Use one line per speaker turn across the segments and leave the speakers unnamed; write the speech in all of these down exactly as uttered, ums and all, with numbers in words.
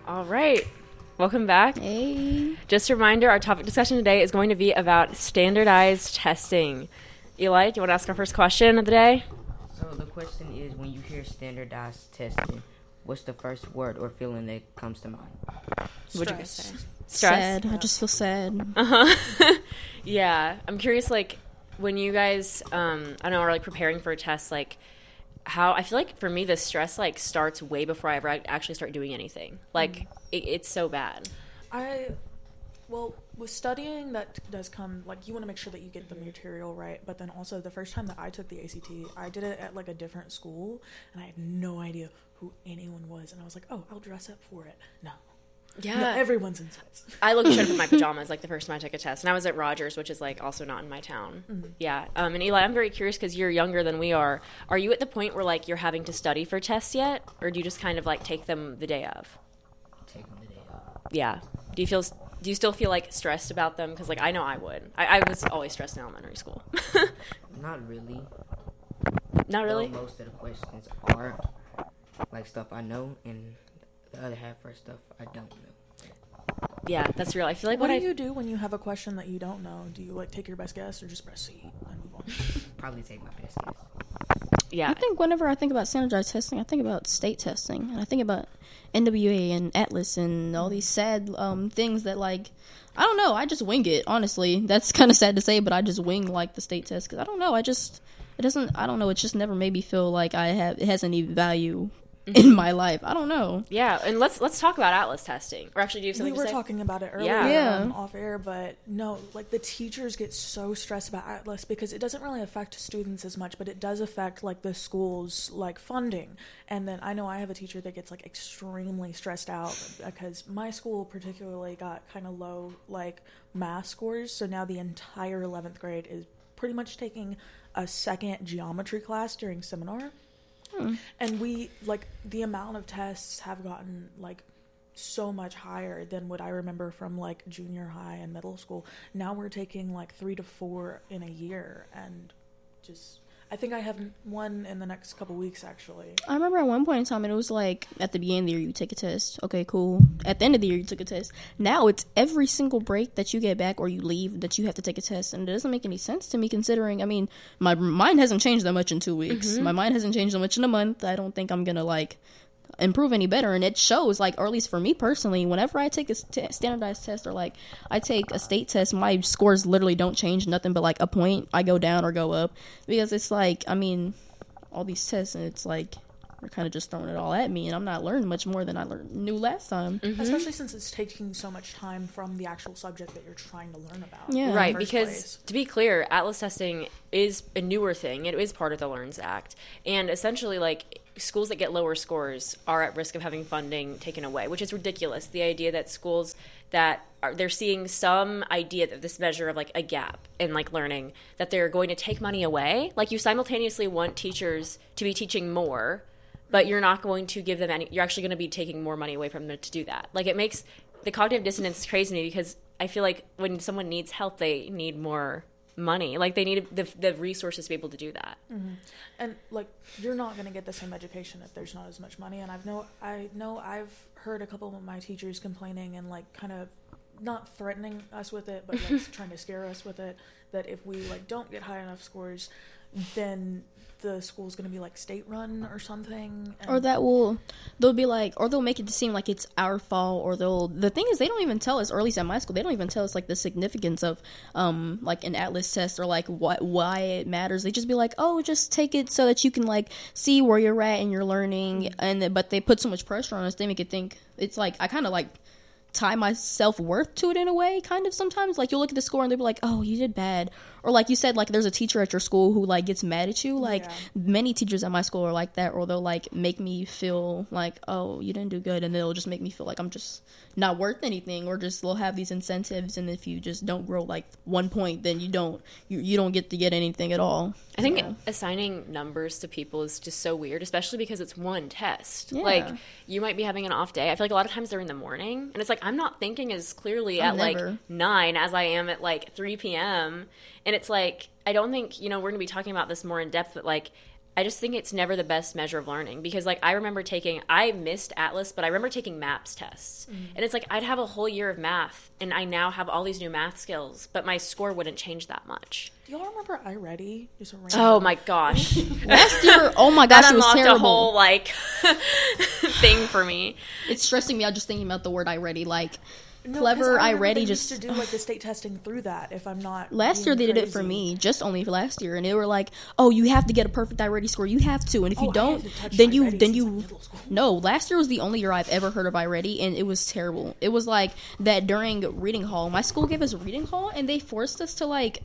All right. Welcome back.
Hey.
Just a reminder, our topic discussion today is going to be about standardized testing. Eli, do you want to ask our first question of the day?
So the question is, when you hear standardized testing, what's the first word or feeling that comes to mind?
What'd you guys say?
Stress. Sad. I just feel sad.
Uh-huh. Yeah. I'm curious, like, when you guys, um, I don't know, are, like, preparing for a test, like, how, I feel like, for me, the stress, like, starts way before I ever actually start doing anything. Like, mm. it, it's so bad.
I, well, with studying, that does come, like, you want to make sure that you get the material right, but then also the first time that I took the A C T, I did it at, like, a different school, and I had no idea who anyone was, and I was like, oh, I'll dress up for it. No.
Yeah.
No, everyone's in sweats.
I looked showed up in my pajamas, like, the first time I took a test, and I was at Rogers, which is, like, also not in my town. Mm-hmm. Yeah. Um, and Eli, I'm very curious, because you're younger than we are. Are you at the point where, like, you're having to study for tests yet, or do you just kind of, like, take them the day of?
Take them the day of.
Yeah. Do you feel... Do you still feel, like, stressed about them? Because, like, I know I would. I, I was always stressed in elementary school.
Not really.
Not really?
Well, most of the questions are, like, stuff I know, and the other half are stuff I don't know.
Yeah, that's real. I feel like
what
what
do
I...
you do when you have a question that you don't know? Do you, like, take your best guess or just press C and move on?
Probably take my best guess.
Yeah.
I think whenever I think about standardized testing, I think about state testing, and I think about N W A and Atlas and all these sad um, things that, like, I don't know, I just wing it, honestly. That's kind of sad to say, but I just wing, like, the state test, because I don't know, I just, it doesn't, I don't know, it just never made me feel like I have, it has any value in my life. I don't know.
Yeah, and let's let's talk about Atlas testing. Or actually, do you have something
We were
to say?
talking about it earlier
Yeah.
Yeah.
Um, off air, but no, like, the teachers get so stressed about Atlas because it doesn't really affect students as much, but it does affect, like, the school's, like, funding. And then I know I have a teacher that gets, like, extremely stressed out because my school particularly got kind of low, like, math scores, so now the entire eleventh grade is pretty much taking a second geometry class during seminar. Hmm. And we, like, the amount of tests have gotten, like, so much higher than what I remember from, like, junior high and middle school. Now we're taking, like, three to four in a year, and just, I think I have one in the next couple weeks, actually.
I remember at one point in time, it was like, at the beginning of the year, you take a test. Okay, cool. At the end of the year, you took a test. Now it's every single break that you get back or you leave that you have to take a test. And it doesn't make any sense to me, considering, I mean, my mind hasn't changed that much in two weeks. Mm-hmm. My mind hasn't changed that much in a month. I don't think I'm going to, like, improve any better. And it shows, like, or at least for me personally, whenever I take a st- standardized test or, like, I take a state test, my scores literally don't change nothing but, like, a point. I go down or go up, because it's like, I mean, all these tests, and it's like they're kind of just throwing it all at me, and I'm not learning much more than I learned knew last time.
Mm-hmm. Especially since it's taking so much time from the actual subject that you're trying to learn about.
Yeah.
Right, because
place.
to be clear, Atlas testing is a newer thing. It is part of the LEARNS Act. And essentially, like, schools that get lower scores are at risk of having funding taken away, which is ridiculous. The idea that schools that are, they're seeing some idea that this measure of, like, a gap in, like, learning, that they're going to take money away. Like, you simultaneously want teachers to be teaching more, but you're not going to give them any, you're actually going to be taking more money away from them to do that. Like, it makes the cognitive dissonance crazy to me, because I feel like when someone needs help, they need more money. Like, they need the, the resources to be able to do that.
Mm-hmm. And, like, you're not going to get the same education if there's not as much money. And I've know I know I've heard a couple of my teachers complaining and, like, kind of not threatening us with it, but, like, trying to scare us with it, that if we, like, don't get high enough scores, then the school's going to be, like, state run or something. And
or that will, they'll be like, or they'll make it seem like it's our fault, or they'll, the thing is, they don't even tell us, or at least at my school, they don't even tell us, like, the significance of, um, like, an Atlas test, or, like, what, why it matters. They just be like, oh, just take it so that you can, like, see where you're at and you're learning, mm-hmm. and, but they put so much pressure on us, they make it think, it's like, I kind of, like, tie my self-worth to it in a way, kind of, sometimes. Like, you'll look at the score and they'll be like, oh, you did bad. Or, like you said, like, there's a teacher at your school who, like, gets mad at you. Like,
yeah.
many teachers at my school are like that, or they'll, like, make me feel like, oh, you didn't do good, and they'll just make me feel like I'm just not worth anything, or just they'll have these incentives, and if you just don't grow, like, one point, then you don't you, you don't get to get anything at all.
I think
so.
Assigning numbers to people is just so weird, especially because it's one test.
Yeah.
Like, you might be having an off day. I feel like a lot of times they're in the morning, and it's like, I'm not thinking as clearly
I'm
at,
never.
like, nine as I am at, like, three p.m., and it's like, I don't think, you know, we're going to be talking about this more in depth, but, like, I just think it's never the best measure of learning because, like, I remember taking, I missed Atlas, but I remember taking MAPS tests. Mm. And it's like, I'd have a whole year of math, and I now have all these new math skills, but my score wouldn't change that much.
Do y'all remember iReady? Just a
oh, my gosh.
Last year, oh, my gosh,
that
it was
unlocked
terrible.
a whole, like, thing for me.
It's stressing me out just thinking about the word iReady, like...
No,
Clever,
I
iReady
they
just
used to do like the state testing through that. If I'm not
last year they
crazy.
did it for me, just only for last year, and they were like, "Oh, you have to get a perfect iReady score. You have to, and if
oh,
you don't, then you then you." No, last year was the only year I've ever heard of iReady, and it was terrible. It was like that during reading hall. My school gave us a reading hall, and they forced us to like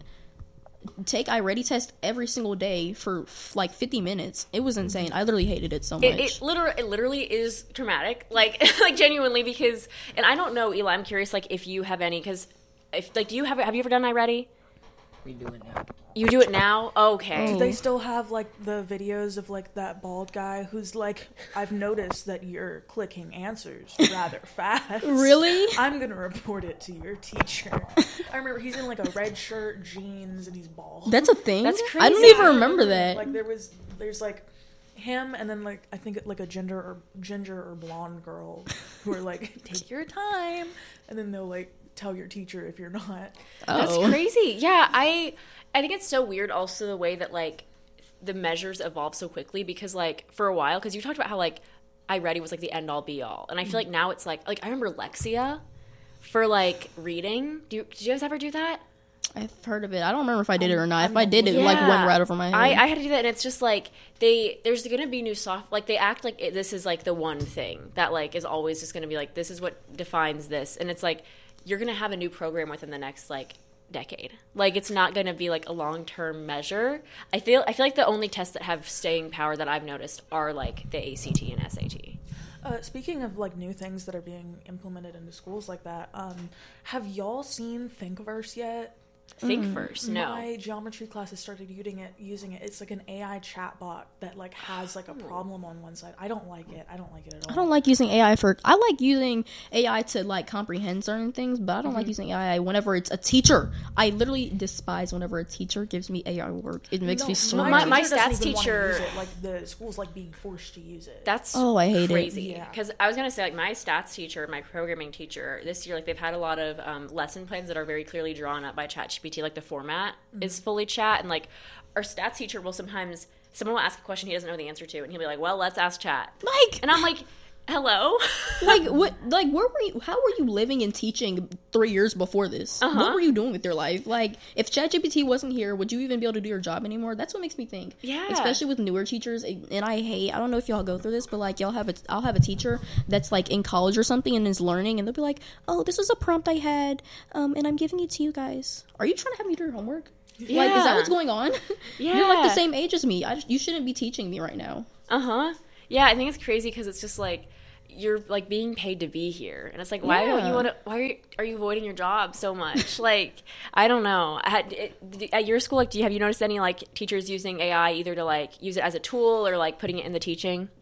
take iReady test every single day for like fifty minutes. It was insane. I literally hated it so much.
It, it literally, it literally is traumatic, like, like genuinely, because, and I don't know, Eli, I'm curious, like, if you have any, because, if, like, do you have, have you ever done iReady?
We do it now.
You do it now? Okay.
Do they still have, like, the videos of, like, that bald guy who's, like, I've noticed that you're clicking answers rather fast.
Really?
I'm going to report it to your teacher. I remember he's in, like, a red shirt, jeans, and he's bald.
That's a thing?
That's
I don't
crazy.
even remember that.
Like, there was, there's, like, him and then, like, I think, like, a ginger or ginger or blonde girl who are, like, take your time. And then they'll, like, tell your teacher if you're not.
Oh.
That's crazy. Yeah, I I think it's so weird also the way that, like, the measures evolve so quickly because, like, for a while, because you talked about how, like, iReady was, like, the end-all be-all. And I feel like now it's, like, like, I remember Lexia for, like, reading. Do you, did you guys ever do that?
I've heard of it. I don't remember if I did it or not.
I'm
If I did, it
Yeah.
like went right over my head.
I, I had to do that, and it's just like they there's going to be new soft like they act like it, this is like the one thing that like is always just going to be like this is what defines this, and it's like you're going to have a new program within the next like decade. Like it's not going to be like a long term measure. I feel I feel like the only tests that have staying power that I've noticed are like the A C T and S A T.
Uh, speaking of like new things that are being implemented into schools like that, um, have y'all seen Thinkiverse yet?
Think mm. first. No.
My geometry class has started using it. Using it. It's like an A I chatbot that like has like a problem on one side. I don't like it. I don't like it at all.
I don't like using A I for. I like using A I to like comprehend certain things, but I don't mm-hmm. like using A I whenever it's a teacher. I literally despise whenever a teacher gives me A I work. It makes
no,
me so.
My,
my,
my
stats teacher,
use it. Like the school's like being forced to use it.
That's
oh, I hate
crazy.
it.
Because yeah. I was gonna say like my stats teacher, my programming teacher this year, like they've had a lot of um, lesson plans that are very clearly drawn up by ChatGPT, like the format. Mm-hmm. is fully chat, and like our stats teacher will sometimes someone will ask a question he doesn't know the answer to, and he'll be like, well, let's ask chat.
Like,
and I'm like, hello.
like what like where were you how were you living and teaching three years before this? Uh-huh. What were you doing with your life? Like if ChatGPT wasn't here, would you even be able to do your job anymore? That's what makes me think.
Yeah,
especially with newer teachers. And I hate I don't know if y'all go through this, but like y'all have a I'll have a teacher that's like in college or something and is learning, and they'll be like, oh, this is a prompt I had um and I'm giving it to you guys. Are you trying to have me do your homework?
Yeah.
Like, is that what's going on?
Yeah.
You're like the same age as me. I just, you shouldn't be teaching me right now.
Uh-huh. Yeah, I think it's crazy because it's just like you're like being paid to be here, and it's like why
yeah.
don't you want to? Why are you, are you avoiding your job so much? Like I don't know. At, at your school, like, do you have you noticed any like teachers using A I either to like use it as a tool or like putting it in the teaching?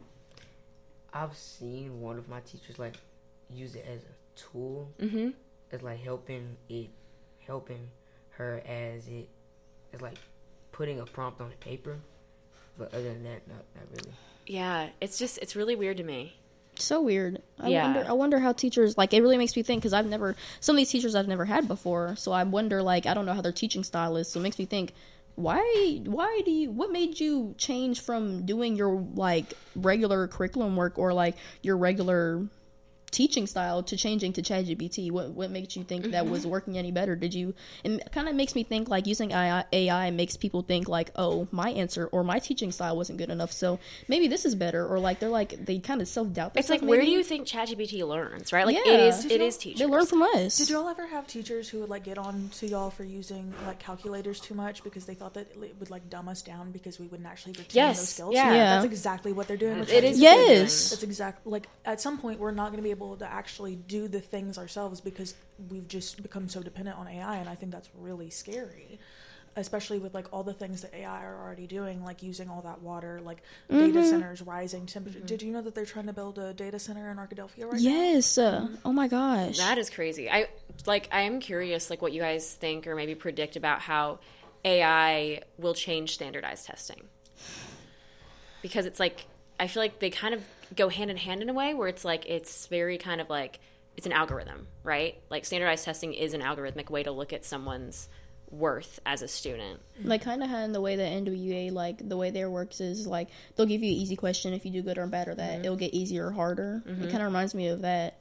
I've seen one of my teachers like use it as a tool.
Mm-hmm.
It's like helping it, helping her as it. It's like putting a prompt on paper, but other than that, not, not really.
Yeah, it's just, it's really weird to me.
So weird. I
yeah.
wonder, I wonder how teachers, like, it really makes me think, because I've never, some of these teachers I've never had before, so I wonder, like, I don't know how their teaching style is, so it makes me think, why, why do you, what made you change from doing your, like, regular curriculum work or, like, your regular teaching style to changing to ChatGPT? What what makes you think mm-hmm. that was working any better? Did you? It kind of makes me think like using A I makes people think like, oh, my answer or my teaching style wasn't good enough, so maybe this is better. Or like they're like they kind of self doubt.
It's like
maybe.
Where do you think ChatGPT learns? Right? Like
yeah.
it is.
Did
it
you,
is teachers.
They learn from us.
Did y'all ever have teachers who would like get on to y'all for using like calculators too much because they thought that it would like dumb us down because we wouldn't actually retain
yes.
those skills?
Yeah.
yeah,
that's exactly what they're doing. With
it is.
Yes,
that's exactly like at some point we're not going to be able to actually do the things ourselves because we've just become so dependent on A I, and I think that's really scary, especially with like all the things that A I are already doing, like using all that water, like mm-hmm. data centers, rising temperature. Mm-hmm. Did you know that they're trying to build a data center in Arkadelphia right
yes.
now?
Yes. Uh, oh my gosh,
that is crazy. I like. I am curious, like what you guys think or maybe predict about how A I will change standardized testing. because it's like I feel like they kind of go hand in hand in a way where it's like it's very kind of like it's an algorithm, right? Like standardized testing is an algorithmic way to look at someone's worth as a student.
Like kind of in the way that N W A, like the way their works is like they'll give you an easy question. If you do good or bad or that, mm-hmm. it'll get easier or harder. Mm-hmm. It kind of reminds me of that.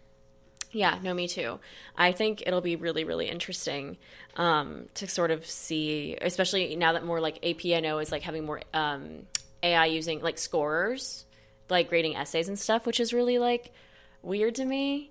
Yeah, no, me too. I think it'll be really, really interesting um, to sort of see, especially now that more like A P N O is like having more um, A I using like scorers, like grading essays and stuff, which is really like weird to me.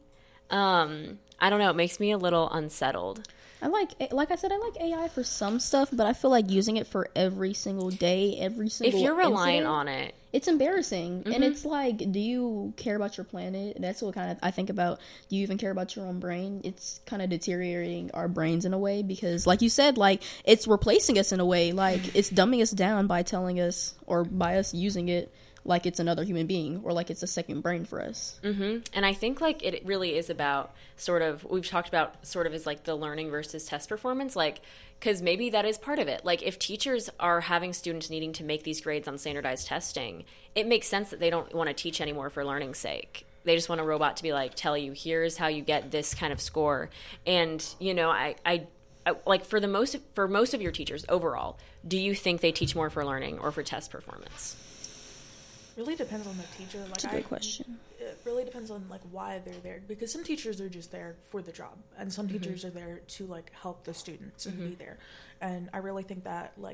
Um, I don't know. It makes me a little unsettled.
I like, like I said, I like A I for some stuff, but I feel like using it for every single day, every single
if you're relying
incident,
on it,
it's embarrassing.
Mm-hmm.
And it's like, do you care about your planet? That's what kind of I think about. Do you even care about your own brain? It's kind of deteriorating our brains in a way because, like you said, like it's replacing us in a way. Like it's dumbing us down by telling us or by us using it like it's another human being or like it's a second brain for us.
Mm-hmm. And I think like it really is about sort of, we've talked about sort of as like the learning versus test performance, like, because maybe that is part of it. Like if teachers are having students needing to make these grades on standardized testing, it makes sense that they don't want to teach anymore for learning's sake. They just want a robot to be like, tell you, here's how you get this kind of score. And, you know, I, I, I like for the most, for most of your teachers overall, do you think they teach more for learning or for test performance?
Really depends on the teacher. Like,
That's a good
I,
question.
It really depends on like why they're there, because some teachers are just there for the job, and some mm-hmm. teachers are there to like help the students and mm-hmm. be there. And I really think that like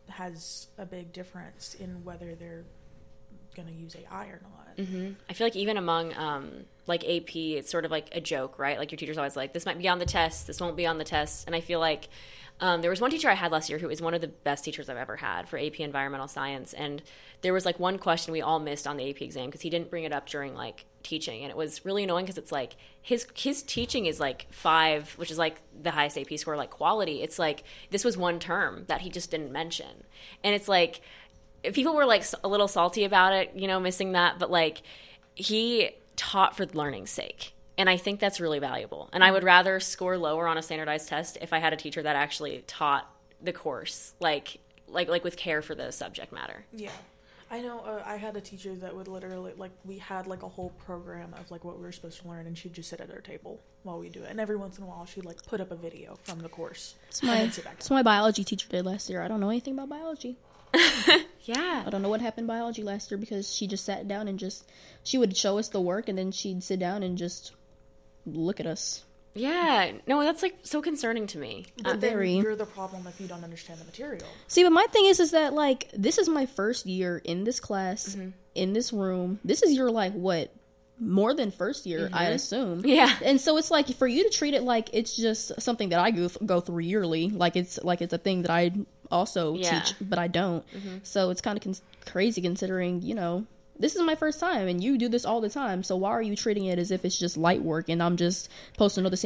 has a big difference in whether they're going to use A I or not.
Mm-hmm. I feel like even among um, like A P, it's sort of like a joke, right? Like your teacher's always like, this might be on the test, this won't be on the test. And I feel like Um, there was one teacher I had last year who was one of the best teachers I've ever had for A P Environmental Science, and there was like one question we all missed on the A P exam because he didn't bring it up during like teaching, and it was really annoying because it's like his his teaching is like five, which is like the highest A P score, like quality. It's like this was one term that he just didn't mention, and it's like people were like a little salty about it, you know, missing that, but like he taught for learning's sake. And I think that's really valuable. And I would rather score lower on a standardized test if I had a teacher that actually taught the course, like like like with care for the subject matter.
Yeah. I know uh, I had a teacher that would literally, like, we had, like, a whole program of, like, what we were supposed to learn, and she'd just sit at her table while we do it. And every once in a while, she'd, like, put up a video from the course.
That's my, that's what my biology teacher did last year. I don't know anything about biology.
Yeah.
I don't know what happened in biology last year because she just sat down and just, she would show us the work, and then she'd sit down and just look at us.
Yeah. No, that's like so concerning to me.
But
Um,
then
very.
you're the problem if you don't understand the material.
See, but my thing is, is that, like, this is my first year in this class,
Mm-hmm.
in this room. This is your, like, what, more than first year, I
Mm-hmm.
assume.
Yeah.
And so it's like, for you to treat it like it's just something that I go, th- go through yearly, like it's like it's a thing that I also
Yeah.
teach, but I don't.
Mm-hmm.
So it's kind of con- crazy considering, you know, this is my first time, and you do this all the time, so why are you treating it as if it's just light work, and I'm just supposed to know the same